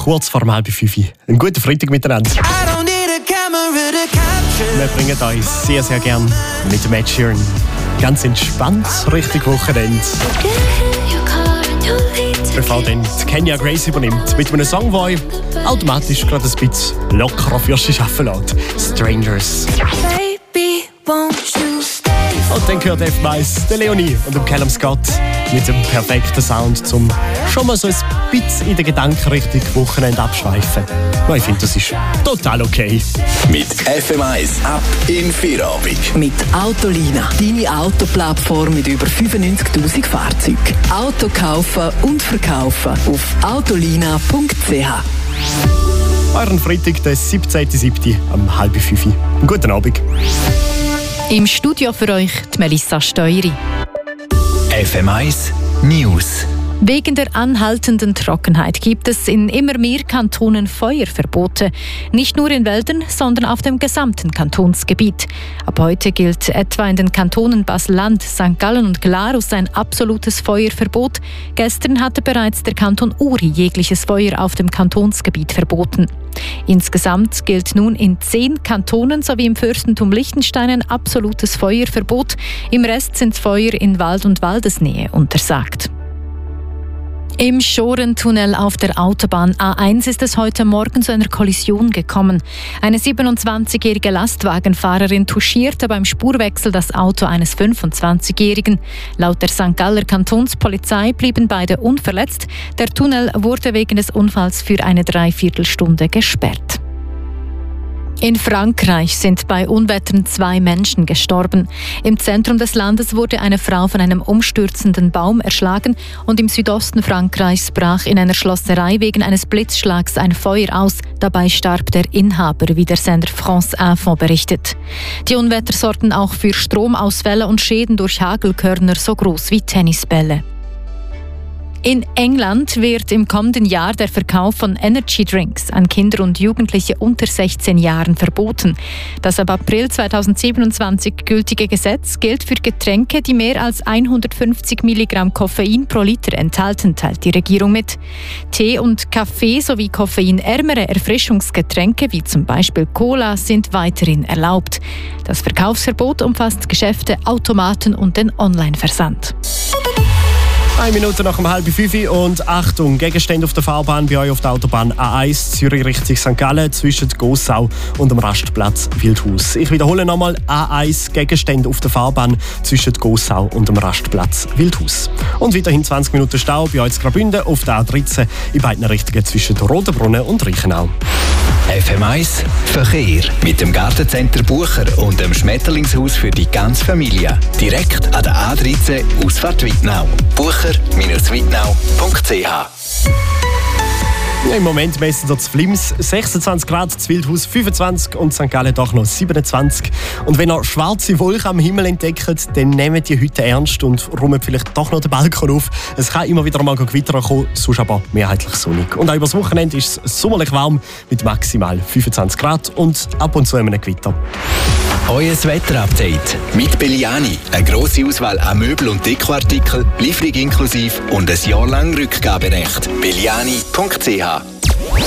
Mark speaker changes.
Speaker 1: kurz vor 4:30. Einen guten Freitag miteinander. Wir bringen euch sehr, sehr gern mit dem Ed Sheeran. Ganz entspannt Richtung Wochenende. Bevor dann die Kenya Grace übernimmt. Mit einem Song, der euch automatisch gerade ein bisschen lockerer für sich arbeiten lässt. Strangers. Und dann gehört F-Mais, der Leonie und dem Callum Scott mit dem perfekten Sound, zum schon mal so ein bisschen in der Gedankenrichtung Wochenende abschweifen. Ich finde, das ist total okay.
Speaker 2: Mit FM1 ab in Feierabend.
Speaker 3: Mit Autolina, deine Autoplattform mit über 95'000 Fahrzeugen. Auto kaufen und verkaufen auf autolina.ch.
Speaker 1: Euren Freitag, der 17.07. um 4:30. Guten Abend.
Speaker 4: Im Studio für euch die Melissa Steueri.
Speaker 2: FM1 News.
Speaker 4: Wegen der anhaltenden Trockenheit gibt es in immer mehr Kantonen Feuerverbote. Nicht nur in Wäldern, sondern auf dem gesamten Kantonsgebiet. Ab heute gilt etwa in den Kantonen Basel-Land, St. Gallen und Glarus ein absolutes Feuerverbot. Gestern hatte bereits der Kanton Uri jegliches Feuer auf dem Kantonsgebiet verboten. Insgesamt gilt nun in 10 Kantonen sowie im Fürstentum Liechtenstein ein absolutes Feuerverbot. Im Rest sind Feuer in Wald- und Waldesnähe untersagt. Im Schorentunnel auf der Autobahn A1 ist es heute Morgen zu einer Kollision gekommen. Eine 27-jährige Lastwagenfahrerin touchierte beim Spurwechsel das Auto eines 25-jährigen. Laut der St. Galler Kantonspolizei blieben beide unverletzt. Der Tunnel wurde wegen des Unfalls für eine Dreiviertelstunde gesperrt. In Frankreich sind bei Unwettern 2 Menschen gestorben. Im Zentrum des Landes wurde eine Frau von einem umstürzenden Baum erschlagen und im Südosten Frankreichs brach in einer Schlosserei wegen eines Blitzschlags ein Feuer aus. Dabei starb der Inhaber, wie der Sender France Info berichtet. Die Unwetter sorgten auch für Stromausfälle und Schäden durch Hagelkörner so groß wie Tennisbälle. In England wird im kommenden Jahr der Verkauf von Energy Drinks an Kinder und Jugendliche unter 16 Jahren verboten. Das ab April 2027 gültige Gesetz gilt für Getränke, die mehr als 150 Milligramm Koffein pro Liter enthalten, teilt die Regierung mit. Tee und Kaffee sowie koffeinärmere Erfrischungsgetränke wie zum Beispiel Cola sind weiterhin erlaubt. Das Verkaufsverbot umfasst Geschäfte, Automaten und den Online-Versand.
Speaker 1: 1 Minute nach 4:30 und Achtung, Gegenstände auf der Fahrbahn bei euch auf der Autobahn A1 Zürich Richtung St. Gallen zwischen Gossau und dem Rastplatz Wildhaus. Ich wiederhole nochmal, A1 Gegenstände auf der Fahrbahn zwischen Gossau und dem Rastplatz Wildhaus. Und weiterhin 20 Minuten Stau bei euch in Graubünden auf der A13 in beiden Richtungen zwischen Rodenbrunnen und Reichenau.
Speaker 2: FM1 Verkehr mit dem Gartencenter Bucher und dem Schmetterlingshaus für die ganze Familie. Direkt an der A13 Ausfahrt Wittnau. Bucher-wittnau.ch.
Speaker 1: Ja, im Moment messen dort zu Flims 26 Grad, zu Wildhaus 25 und St. Gallen doch noch 27. Und wenn ihr schwarze Wolken am Himmel entdeckt, dann nehmt die heute ernst und räumt vielleicht doch noch den Balkon auf. Es kann immer wieder mal Gewitter kommen, sonst aber mehrheitlich sonnig. Und auch übers Wochenende ist es sommerlich warm mit maximal 25 Grad und ab und zu einem Gewitter.
Speaker 2: Euer Wetterupdate mit Belliani. Eine grosse Auswahl an Möbel- und Dekoartikeln, Lieferung inklusive und ein Jahr lang Rückgaberecht. Belliani.ch